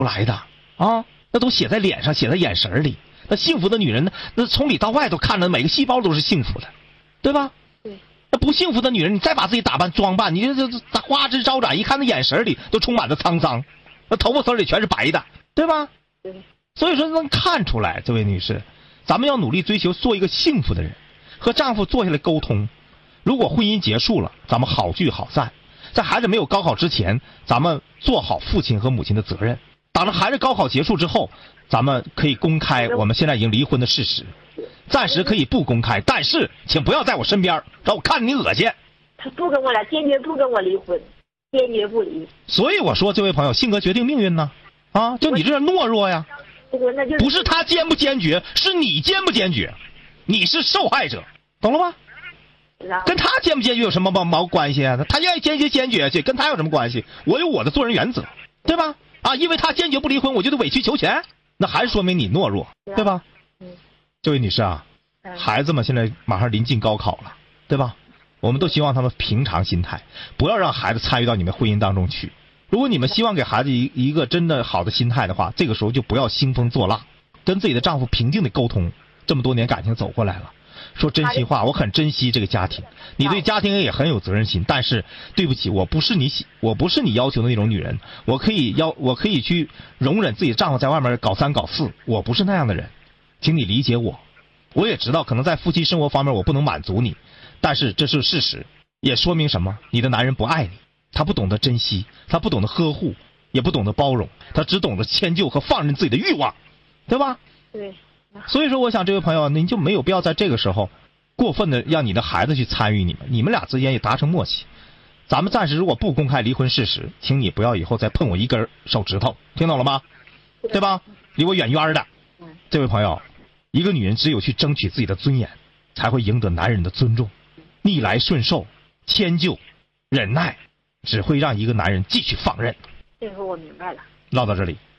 不来的啊，那都写在脸上，写在眼神里。那幸福的女人呢，那从里到外都看着每个细胞都是幸福的，对吧？ 对。 那不幸福的女人，你再把自己打扮装扮，你这花枝招展，一看那眼神里都充满着沧桑，那头发丝里全是白的，对吧？ 对。 所以说能看出来，这位女士，咱们要努力追求做一个幸福的人，和丈夫坐下来沟通。如果婚姻结束了，咱们好聚好散。在孩子没有高考之前，咱们做好父亲和母亲的责任。等着孩子高考结束之后，咱们可以公开我们现在已经离婚的事实。暂时可以不公开，但是请不要在我身边，让我看着你恶心。 他不跟我俩，坚决不跟我离婚，坚决不离。 所以我说，这位朋友，性格决定命运呢，啊，就你这懦弱呀。不是他坚不坚决，是你坚不坚决，你是受害者，懂了吗？跟他坚不坚决有什么毛关系啊？他愿意坚决去，跟他有什么关系？我有我的做人原则，对吧？啊，因为他坚决不离婚，我就得委曲求全，那还是说明你懦弱，对吧？这位女士啊，孩子们现在马上临近高考了，对吧？我们都希望他们平常心态，不要让孩子参与到你们婚姻当中去。如果你们希望给孩子一个真的好的心态的话，这个时候就不要兴风作浪，跟自己的丈夫平静的沟通。这么多年感情走过来了，说真心话，我很珍惜这个家庭，你对家庭也很有责任心，但是对不起，我不是你要求的那种女人，我可以去容忍自己丈夫在外面搞三搞四，我不是那样的人，请你理解我。我也知道可能在夫妻生活方面我不能满足你，但是这是事实，也说明什么？你的男人不爱你，他不懂得珍惜，他不懂得呵护，也不懂得包容，他只懂得迁就和放任自己的欲望，对吧？ 对。 所以说，我想这位朋友，你就没有必要在这个时候过分的让你的孩子去参与你们俩之间也达成默契。咱们暂时如果不公开离婚事实，请你不要以后再碰我一根手指头，听懂了吗？对吧？离我远远的。这位朋友，一个女人只有去争取自己的尊严，才会赢得男人的尊重。逆来顺受、迁就、忍耐，只会让一个男人继续放任。 这回我明白了。 唠到这里。